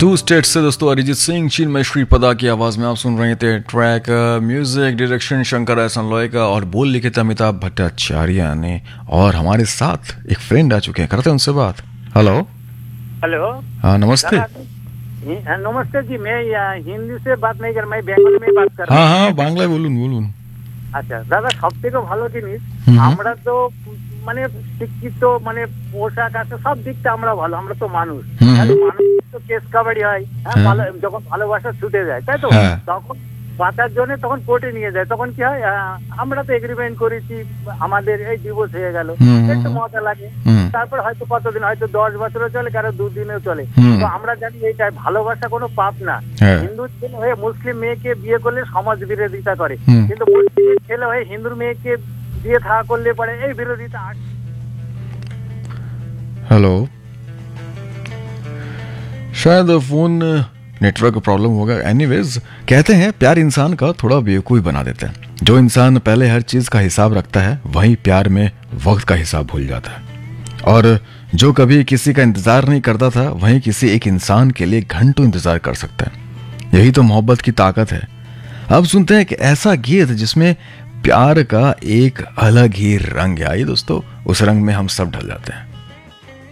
To state से दोस्तों अरिजीत सिंह चिन्मय श्रीपदा की आवाज में आप सुन रहे थे ट्रैक। म्यूजिक डायरेक्शन शंकर एहसान लोय का और बोल लिखे थे अमिताभ भट्टाचार्य ने। और हमारे साथ एक फ्रेंड आ चुके हैं, करते हैं उनसे बात। Hello hello. हाँ नमस्ते। नमस्ते जी, मैं हिंदी से बात नहीं कर, मैं बेंगल में बात कर रहा हूँ। हाँ বাংলায় বলুন বলুন। আচ্ছা দাদা, সব থেকে ভালো জিনিস আমরা তো মানে শিক্ষিত, মানে পোশাক আছে সব দিকটা আমরা ভালো, আমরা তো মানুষ। মানুষ তো কেস কাবাডি হয়, হ্যাঁ, যখন ভালোবাসা ছুটে যায় তাই তো, তখন বাঁচার জন্য তখন কোর্টে নিয়ে যায়, তখন কি হয় আমরা তো এগ্রিমেন্ট করেছি, আমাদের এই ডিভোর্স হয়ে গেল, একটু মজা লাগে। তারপর হয়তো কতদিন, হয়তো 10 বছরও চলে, কারো 2 দিনেও চলে। তো আমরা জানি এইটাই ভালোবাসা কোনো পাপ না। হিন্দু ছেলে হয়ে মুসলিম মেয়েকে বিয়ে করলে সমাজ বিরোধিতা করে, কিন্তু মুসলিম ছেলে হয়ে হিন্দুর মেয়েকে বিয়ে থাকা করলে পরে এই বিরোধিতা। हेलो, शायद फोन नेटवर्क प्रॉब्लम होगा। एनीवेज, कहते हैं प्यार इंसान का थोड़ा बेवकूफ़ बना देता है। जो इंसान पहले हर चीज का हिसाब रखता है वही प्यार में वक्त का हिसाब भूल जाता है, और जो कभी किसी का इंतजार नहीं करता था वही किसी एक इंसान के लिए घंटों इंतजार कर सकता है। यही तो मोहब्बत की ताकत है। अब सुनते हैं एक ऐसा गीत जिसमें प्यार का एक अलग ही रंग है। आइए दोस्तों, उस रंग में हम सब ढल जाते हैं।